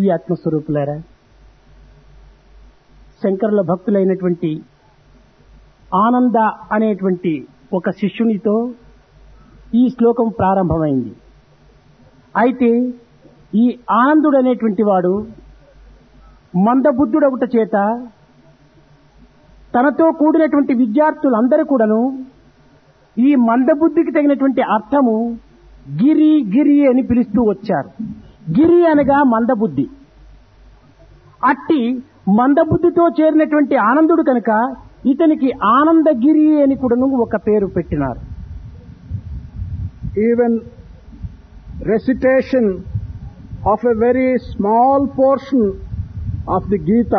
దివ్యాత్మస్వరూపులారా, శంకరుల భక్తులైనటువంటి ఆనంద అనేటువంటి ఒక శిష్యునితో ఈ శ్లోకం ప్రారంభమైంది. అయితే ఈ ఆనందుడు అనేటువంటి వాడు మందబుద్ధుడవుట చేత తనతో కూడినటువంటి విద్యార్థులందరూ కూడాను ఈ మందబుద్ధికి తగినటువంటి అర్థము గిరి గిరి అని పిలుస్తూ వచ్చారు. గిరి అనగా మందబుద్ధి. అట్టి మందబుద్ధితో చేరినటువంటి ఆనందుడు కనుక ఇతనికి ఆనందగిరి అని కూడాను ఒక పేరు పెట్టినారు. Even recitation of a very small portion of the Gita,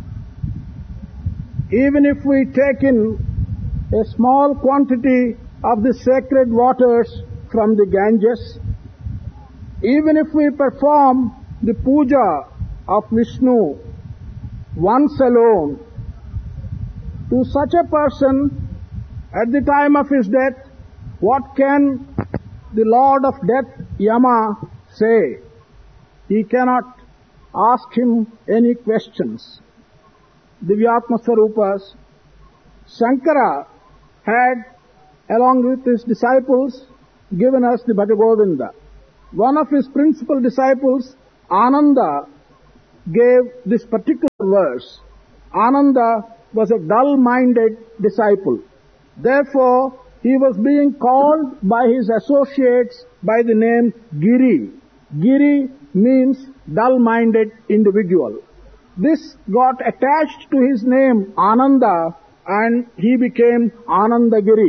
even if we take in a small quantity of the sacred waters from the Ganges, even if we perform the puja of Vishnu once alone, to such a person at the time of his death, what can the Lord of Death, Yama, say? He cannot ask him any questions. Divyatma Swarupas, Shankara had, along with his disciples, given us the Bhajagovinda. One of his principal disciples, Ananda, gave this particular verse. Ananda was a dull-minded disciple. Therefore, he was being called by his associates by the name Giri. Giri means dull-minded individual. This got attached to his name Ananda and he became Anandagiri.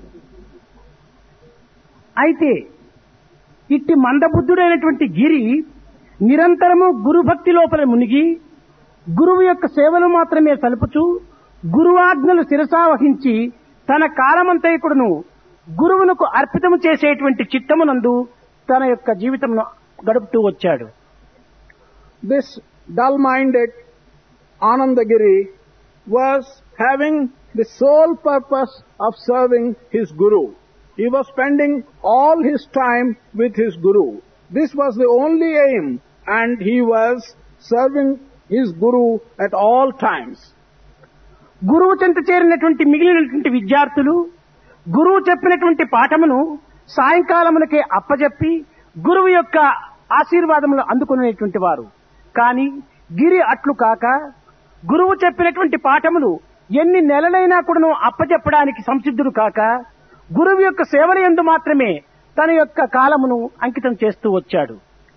అయితే ఇట్టి మందబుద్ధుడైనటువంటి గిరి నిరంతరము గురుభక్తి లోపల మునిగి గురువు యొక్క సేవలు మాత్రమే సలుపుచూ గురువాజ్ఞలు శిరసావహించి తన కాలమంతైకుడును గురువునకు అర్పితము చేసేటువంటి చిత్తమునందు తన యొక్క జీవితమును గడుపుతూ వచ్చాడు. This dull-minded Anandagiri was having the sole purpose of serving his Guru. He was spending all his time with his Guru. This was the only aim, and he was serving his Guru at all times. గురువు చెంత చేరినటువంటి మిగిలినటువంటి విద్యార్థులు గురువు చెప్పినటువంటి పాఠమును సాయంకాలమునకే అప్పజెప్పి గురువు యొక్క ఆశీర్వాదములు అందుకునేటువంటి వారు. కానీ గిరి అట్లు కాక గురువు చెప్పినటువంటి పాఠములు ఎన్ని నెలలైనా కూడాను అప్పజెప్పడానికి సంసిద్ధుడు కాక గురువు యొక్క సేవల యందు మాత్రమే తన యొక్క కాలమును అంకితం చేస్తూ వచ్చాడు.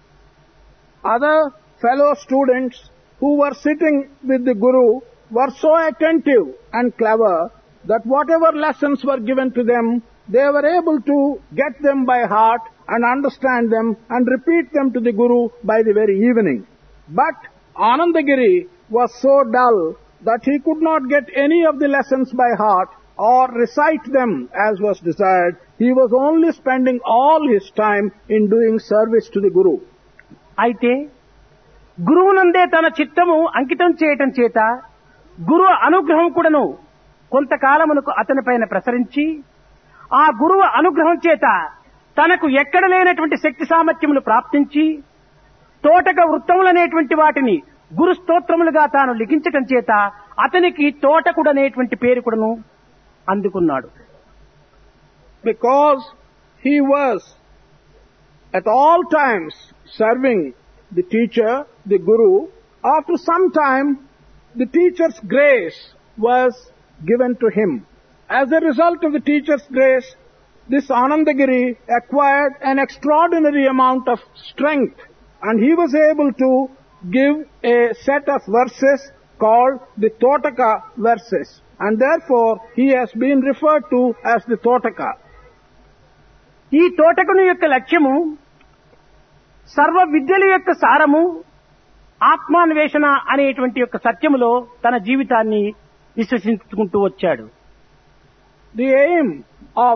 Other fellow students who were sitting with the Guru were so attentive and clever that whatever lessons were given to them, they were able to get them by heart and understand them and repeat them to the Guru by the very evening. But Anandagiri was so dull that he could not get any of the lessons by heart or recite them as was desired. He was only spending all his time in doing service to the Guru. అయితే గురువునందే తన చిత్తము అంకితం చేయటం చేత గురు అనుగ్రహం కూడాను కొంతకాలమునకు అతని పైన ప్రసరించి ఆ గురువు అనుగ్రహం చేత తనకు ఎక్కడ లేనటువంటి శక్తి సామర్థ్యములు ప్రాప్తించి తోటక వృత్తములనేటువంటి వాటిని గురు స్తోత్రములుగా తాను లిఖించటం చేత అతనికి తోటకుడనేటువంటి పేరు కూడాను అందుకున్నాడు. Because he was at all times serving the teacher, the Guru, after some time the teacher's grace was given to him. As a result of the teacher's grace, this Anandagiri acquired an extraordinary amount of strength, and he was able to give a set of verses called the Totaka verses, and therefore he has been referred to as the Totaka. ఈ తోటకుని యొక్క లక్ష్యము సర్వ విద్యల యొక్క సారము ఆత్మాన్వేషణ అనేటువంటి యొక్క సత్యములో తన జీవితాన్ని విశ్వసించుకుంటూ వచ్చాడు. The aim of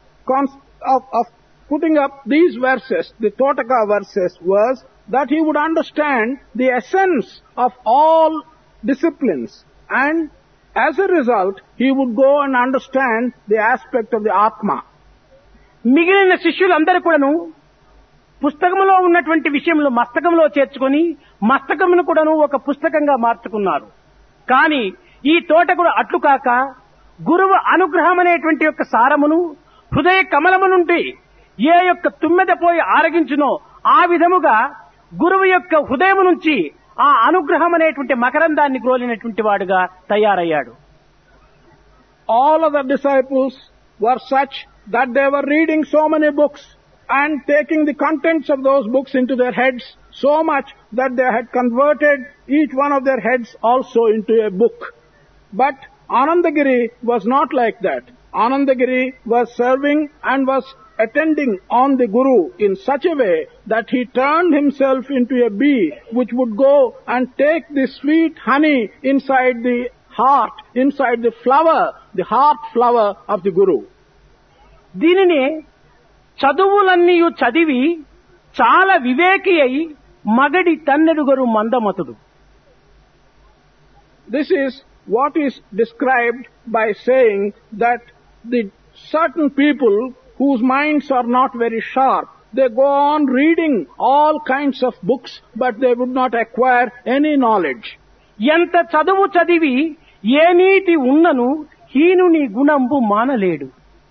putting up these verses, the Totaka verses, was that he would understand the essence of all disciplines, and as a result he would go and understand the aspect of the Atma. మిగిలిన శిష్యులందరూ కూడాను పుస్తకములో ఉన్నటువంటి విషయంలో మస్తకంలో చేర్చుకొని మస్తకమును కూడాను ఒక పుస్తకంగా మార్చుకున్నారు. కానీ ఈ తోటకుడు అట్లు కాక గురువు అనుగ్రహం అనేటువంటి యొక్క సారమును హృదయ కమలము నుండి ఏ యొక్క తుమ్మెద పోయి ఆరగించునో ఆ విధముగా గురువు యొక్క హృదయం నుంచి ఆ అనుగ్రహం అనేటువంటి మకరందాన్ని గ్రోలినటువంటి వాడుగా తయారయ్యాడు. All of the disciples were such that they were reading so many books and taking the contents of those books into their heads so much that they had converted each one of their heads also into a book. But Anandagiri was not like that. Anandagiri was serving and was attending on the Guru in such a way that he turned himself into a bee which would go and take the sweet honey inside the heart, inside the flower, the heart flower of the Guru. దీనిని చదువులన్నీ చదివి చాలా వివేకి అయి మగడి తన్నెడుగరు మందమతుడు. This is what is described by saying that the certain people whose minds are not very sharp, they go on reading all kinds of books, but they would not acquire any knowledge. ఎంత చదువు చదివి ఏ నీతి ఉన్నను హీనుని గుణంబు మానలేడు.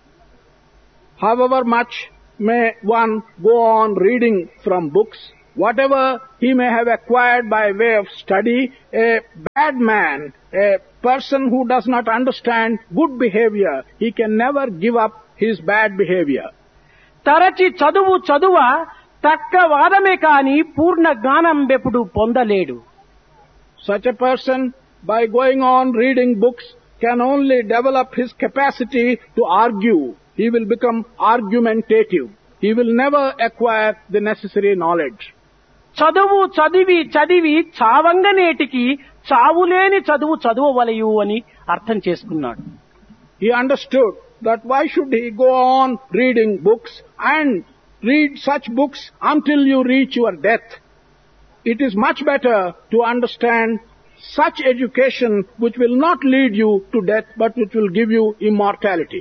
However much may one go on reading from books, whatever he may have acquired by way of study, a bad man, a person who does not understand good behavior, he can never give up his bad behavior. తరచి చదువు చదువ తక్క వాదమే కాని పూర్ణ జ్ఞానం బెప్పుడు పొందలేడు. Such a person, by going on reading books, can only develop his capacity to argue. He will become argumentative. He will never acquire the necessary knowledge. చదువు చదివి చదివి చావంగనేటికి చావులేని చదువు చదువవలయు అని అర్థం చేసుకున్నాడు. He understood that why should he go on reading books and read such books until you reach your death. It is much better to understand such education which will not lead you to death but which will give you immortality.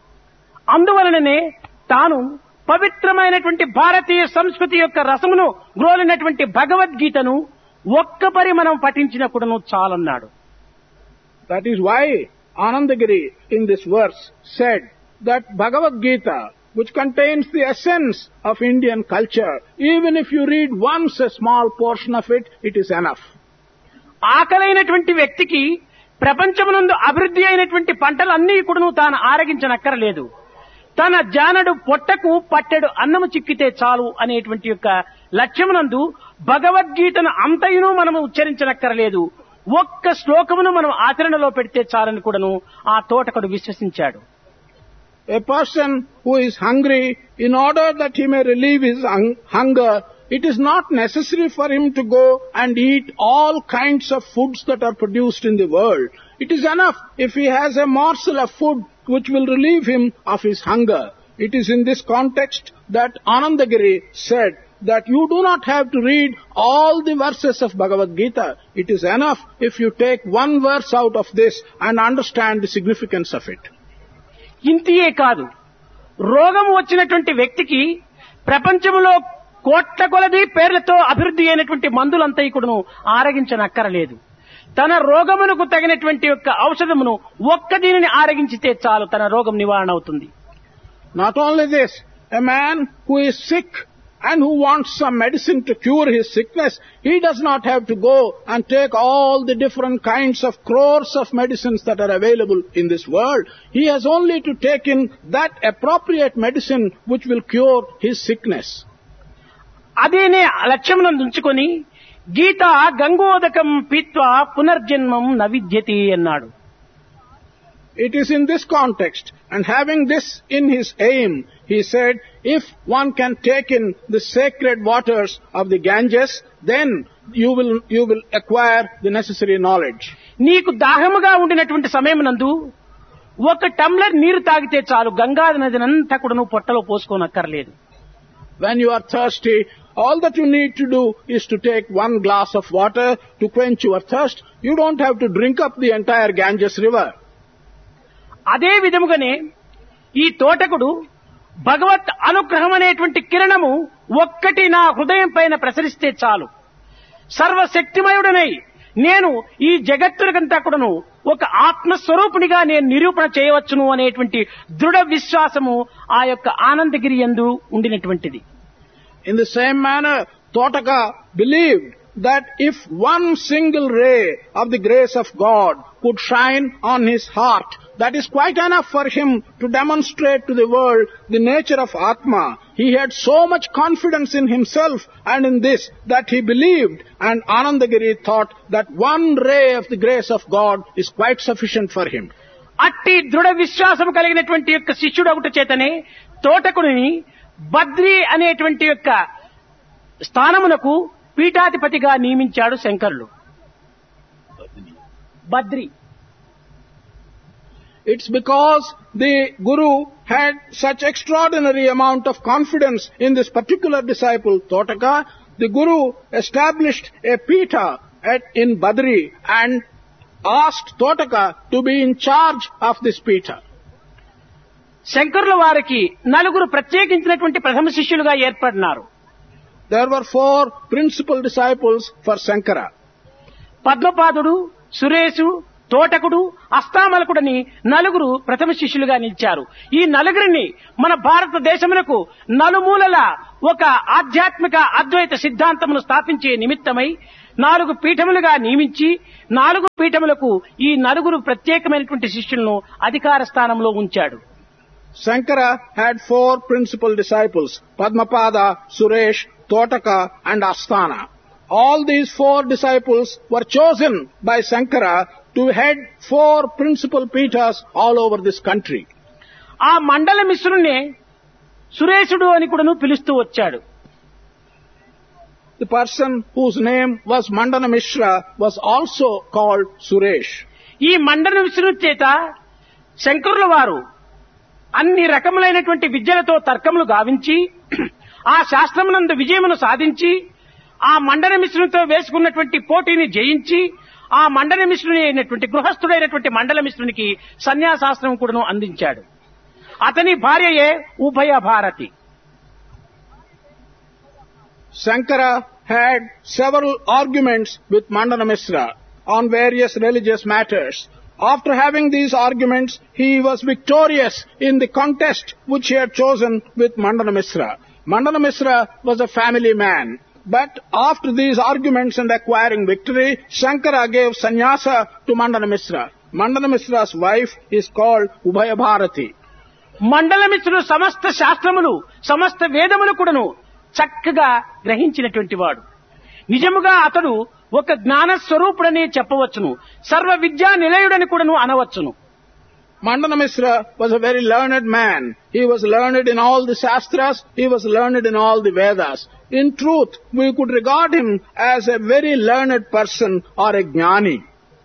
అందువలననే తాను పవిత్రమైనటువంటి భారతీయ సంస్కృతి యొక్క రసమును గ్రోలినటువంటి భగవద్గీతను ఒక్కపరి మనం పఠించినప్పుడును చాలన్నాడు. That is why Anandagiri in this verse said that Bhagavad Gita, which contains the essence of Indian culture, even if you read once a small portion of it, it is enough. ఆకలైనటువంటి వ్యక్తికి ప్రపంచమునందు అభివృద్ధి అయినటువంటి పంటలన్నీ కూడాను తాను ఆరగించనక్కరలేదు. తన జానడు పొట్టకు పట్టెడు అన్నము చిక్కితే చాలు అనేటువంటి యొక్క లక్ష్యమునందు భగవద్గీతను అంతయును మనము ఉచ్చరించనక్కరలేదు. ఒక్క శ్లోకమును మనం ఆచరణలో పెడితే చాలని కూడాను ఆ తోటకుడు విశ్వసించాడు. A person who is hungry, in order that he may relieve his hunger, it is not necessary for him to go and eat all kinds of foods that are produced in the world. It is enough if he has a morsel of food which will relieve him of his hunger. It is in this context that Anandagiri said that you do not have to read all the verses of Bhagavad Gita. It is enough if you take one verse out of this and understand the significance of it. ఇంతియే కాదు, రోగం వచ్చినటువంటి వ్యక్తికి ప్రపంచంలో కోట్ల కొలది పేర్లతో అభివృద్ధి అయినటువంటి మందులంతా కూడాను ఆరగించనక్కరలేదు. తన రోగమునకు తగినటువంటి యొక్క ఔషధమును ఒక్క దీనిని ఆరగించితే చాలు తన రోగం నివారణ అవుతుంది. Not only this, a man who is sick and who wants some medicine to cure his sickness, he does not have to go and take all the different kinds of crores of medicines that are available in this world. He has only to take in that appropriate medicine which will cure his sickness. అదేనే లక్ష్యమునందు ఉంచుకొని గీత గంగోదకం పీత్వా పునర్జన్మం నవిద్యతి అన్నాడు. It is in this context, and having this in his aim, he said, if one can take in the sacred waters of the Ganges, then you will acquire the necessary knowledge. నీకు దాహముగా ఉండినటువంటి సమయమునందు ఒక tumbler నీరు తాగితే చాలు, గంగా నదినంతా కూడా నువ్వు పొట్టలో పోసుకోనక్కర్లేదు. When you are thirsty, all that you need to do is to take one glass of water to quench your thirst. You don't have to drink up the entire Ganges river. అదే విధముగానే ఈ తోటకుడు భగవత్ అనుగ్రహం అనేటువంటి కిరణము ఒక్కటి నా హృదయం పైన ప్రసరిస్తే చాలు, సర్వశక్తిమయుడనై నేను ఈ జగత్తులకంతా కూడాను ఒక ఆత్మస్వరూపునిగా నేను నిరూపణ చేయవచ్చును అనేటువంటి దృఢ విశ్వాసము ఆ యొక్క ఆనందగిరి యందు ఉండినటువంటిది. In the same manner, Totaka believed that if one single ray of the grace of God could shine on his heart, that is quite enough for him to demonstrate to the world the nature of Atma. He had so much confidence in himself and in this that he believed, and Anandagiri thought that one ray of the grace of God is quite sufficient for him. అట్టి దృఢ విశ్వాసం కలిగినటువంటి యొక్క శిష్యుడు ఒకటి చేతనే తోటకుని బద్రి అనేటువంటి యొక్క స్థానమునకు పీఠాధిపతిగా నియమించాడు శంకరులు. Badri. It's because the Guru had such extraordinary amount of confidence in this particular disciple, Totaka. The Guru established a Pitha in Badri and asked Totaka to be in charge of this Pitha. శంకరుల వారికి నలుగురు ప్రత్యేకించినటువంటి ప్రథమ శిష్యులుగా ఏర్పడినారు. There were 4 principal disciples for Shankara. పద్మపాదుడు, సురేషు, తోటకుడు, అస్తామలకుడని నలుగురు ప్రథమ శిష్యులుగా నిలిచారు. ఈ నలుగురిని మన భారతదేశమునకు నలుమూలల ఒక ఆధ్యాత్మిక అద్వైత సిద్ధాంతమును స్థాపించే నిమిత్తమై 4 పీఠములుగా నియమించి 4 పీఠములకు ఈ నలుగురు ప్రత్యేకమైనటువంటి శిష్యులను అధికార స్థానంలో ఉంచాడు. Shankara had 4 principal disciples, Padmapada, Suresh, Totaka and Asthana. All these 4 disciples were chosen by Shankara to head 4 principal pithas all over this country. ఆ మండల మిశ్రుణ్ణి సురేషుడు అని కూడాను పిలుస్తూ వచ్చాడు. The person whose name was Mandana Mishra was also called Suresh. ఈ మండల మిశ్రుని చేత శంకరుల వారు అన్ని రకములైనటువంటి విద్యలతో తర్కములు గావించి ఆ శాస్త్రమునందు విజయమును సాధించి ఆ మండన మిశ్రునితో వేసుకున్నటువంటి పోటీని జయించి ఆ మండల మిశ్రుని అయినటువంటి గృహస్థుడైనటువంటి మండల మిశ్రునికి సన్యాసాస్త్రం కూడాను అందించాడు. అతని భార్యయే ఉభయ Bharati. Shankara had several arguments with Mandana Mishra on various religious matters. After having these arguments, he was victorious in the contest which he had chosen with Mandana Mishra. Mandana Mishra was a family man. But after these arguments and acquiring victory, Shankara gave sannyasa to Mandana Mishra. Mandana Mishra's wife is called Ubhaya Bharati. మండల మిశ్రుడు సమస్త శాస్త్రములు సమస్త వేదములు కూడాను చక్కగా గ్రహించినటువంటి వాడు. నిజముగా అతడు ఒక జ్ఞాన స్వరూపుడని చెప్పవచ్చును, సర్వ విద్యా నిలయుడని కూడాను అనవచ్చును. Mandana Mishra was a very learned man. He was learned in all the Shastras. He was learned in all the Vedas. In truth, we could regard him as a very learned person or a Jnani.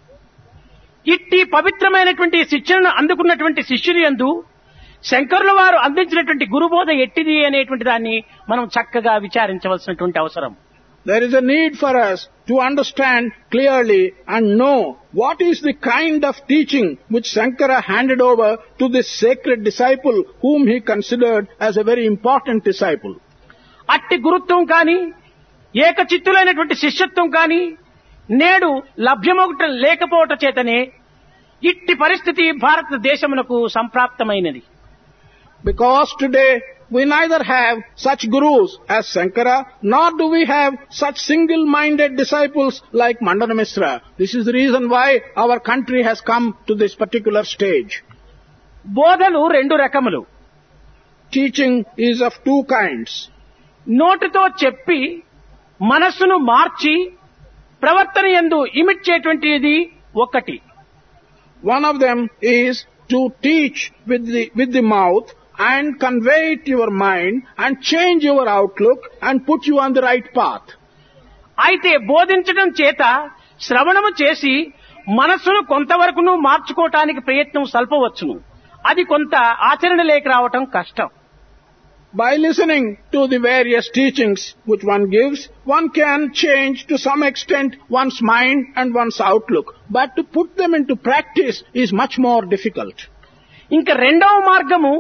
ఇట్టి పవిత్రమైనటువంటి శిక్షణను అందుకున్నటువంటి శిష్యుని యందు శంకరుల వారు అందించినటువంటి గురుబోధ ఎట్టిది అనేటువంటి దాన్ని మనం చక్కగా విచారించవలసినటువంటి అవసరం. There is a need for us to understand clearly and know what is the kind of teaching which Shankara handed over to this sacred disciple whom he considered as a very important disciple. అట్టి గురుత్వం కానీ ఏకచిత్తులైనటువంటి శిష్యత్వం కానీ నేడు లభ్యమవటం లేకపోవటం చేతనే ఇట్టి పరిస్థితి భారతదేశమునకు సంప్రాప్తమైనది. Because today we neither have such gurus as Shankara, nor do we have such single-minded disciples like Mandana Mishra. This is the reason why our country has come to this particular stage. బోధలు 2 రకములు. Teaching is of 2 kinds. నోటితో చెప్పి మనస్సును మార్చి ప్రవర్తన యందు ఇమిడ్చేటువంటిది ఒకటి. One of them is to teach with the mouth and convey it to your mind and change your outlook and put you on the right path. అయితే బోధించడం చేత శ్రవణము చేసి మనస్సును కొంతవరకును మార్చుకోవటానికి ప్రయత్నం సల్పవచ్చును. అది కొంత ఆచరణ లేక రావటం కష్టం. By listening to the various teachings which one gives, one can change to some extent one's mind and one's outlook. But to put them into practice is much more difficult. ఇంకా రెండవ మార్గము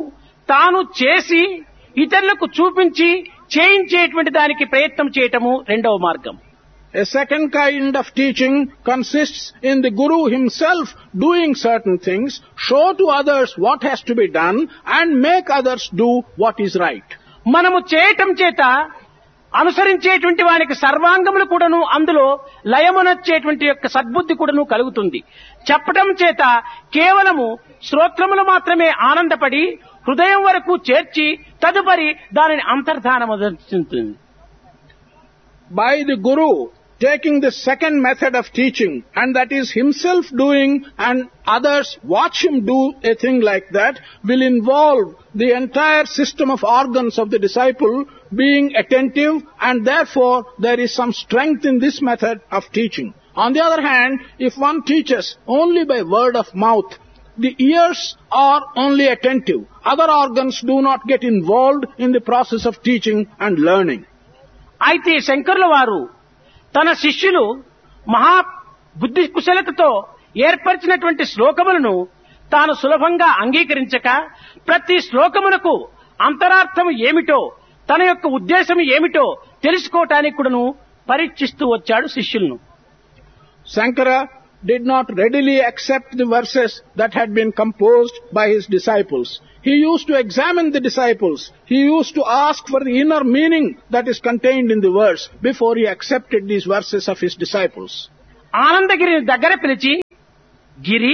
తాను చేసి ఇతరులకు చూపించి చేయించేటువంటి దానికి ప్రయత్నం చేయటము రెండవ మార్గం. A second kind of teaching consists in the Guru himself doing certain things, show to others what has to be done, and make others do what is right. మనము చేయటం చేత అనుసరించేటువంటి వానికి సర్వాంగములు కూడాను అందులో లయమునొచ్చేటువంటి యొక్క సద్బుద్ధి కూడాను కలుగుతుంది. చెప్పటం చేత కేవలము శ్రోత్రములు మాత్రమే ఆనందపడి హృదయం వరకు చేర్చి తదుపరి దానిని అంతర్ధానమవుతుంది. By the Guru taking the second method of teaching, and that is himself doing and others watch him do a thing like that, will involve the entire system of organs of the disciple being attentive, and therefore there is some strength in this method of teaching. On the other hand, if one teaches only by word of mouth, the ears are only attentive. Other organs do not get involved in the process of teaching and learning. అయితే శంకరుల వారు తన శిష్యులు మహా బుద్ధి కుశలతతో ఏర్పరిచినటువంటి శ్లోకములను తాను సులభంగా అంగీకరించక ప్రతి శ్లోకమునకు అంతరార్థం ఏమిటో తన యొక్క ఉద్దేశం ఏమిటో తెలుసుకోవటానికి కూడాను పరీక్షిస్తూ వచ్చాడు శిష్యులను. Shankara did not readily accept the verses that had been composed by his disciples. He used to examine the disciples. He used to ask for the inner meaning that is contained in the verse before he accepted these verses of his disciples. ఆనందగిరిని దగ్గర పిలిచి, గిరి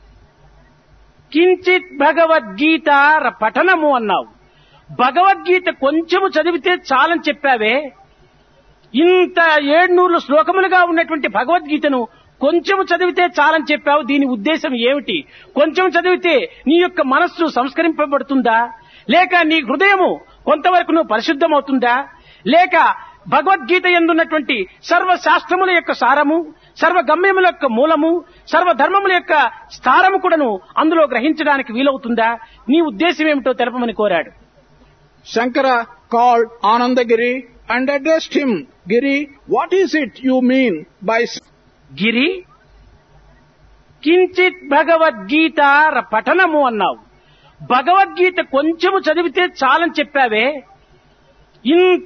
కించిత్ భగవద్గీత పఠనము అన్నావు. భగవద్గీత కొంచెము చదివితే చాలని చెప్పావే, ఇంత 700 శ్లోకములుగా ఉన్నటువంటి భగవద్గీతను కొంచెము చదివితే చాలని చెప్పావు. దీని ఉద్దేశం ఏమిటి? కొంచెం చదివితే నీ యొక్క మనస్సు సంస్కరింపబడుతుందా, లేక నీ హృదయము కొంతవరకు నువ్వు పరిశుద్ధమవుతుందా, లేక భగవద్గీత యందున్నటువంటి సర్వశాస్త్రముల యొక్క సారము, సర్వగమ్యముల యొక్క మూలము, సర్వధర్మముల యొక్క స్థారము కూడాను అందులో గ్రహించడానికి వీలవుతుందా? నీ ఉద్దేశం ఏమిటో తెలపమని కోరాడు. Shankara called Anandagiri and addressed him, Giri, what is it you mean by... గిరి కించిత్ భగవద్గీత పఠనము అన్నావు. భగవద్గీత కొంచెము చదివితే చాలని చెప్పావే, ఇంత